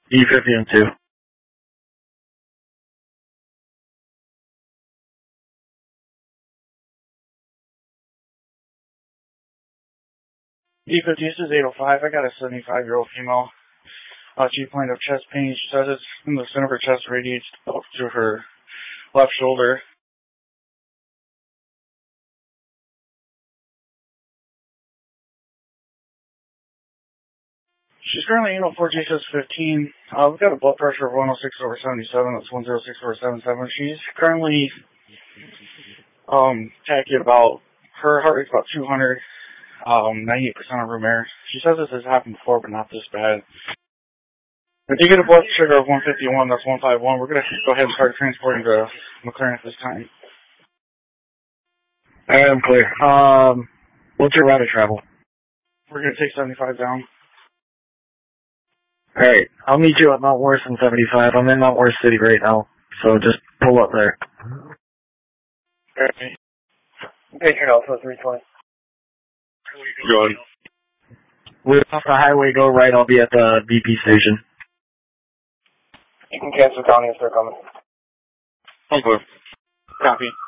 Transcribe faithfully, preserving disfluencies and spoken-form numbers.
E fifty and two. E fifty, this is eight oh five. I got a seventy-five-year-old female. Uh, she complained of chest pain. She says it's in the center of her chest, radiates up to her left shoulder. She's currently in four G S fifteen. Uh, we've got a blood pressure of one oh six over seventy-seven. That's one oh six over seventy-seven. She's currently um, tachy about, her heart rate's about two hundred, um, ninety-eight percent of room air. She says this has happened before, but not this bad. If you get a blood sugar of one fifty-one, that's one fifty-one, we're going to go ahead and start transporting to McLaren at this time. Alright, I'm clear. Um, what's your route of travel? We're going to take seventy-five down. Alright, I'll meet you at Mount Worth in seventy-five. I'm in Mount Worth City right now, so just pull up there. Okay. Patriot Alpha three twenty. Go on. We're off the highway, go right, I'll be at the B P station. You can cancel County if they're coming. I'm clear. Copy.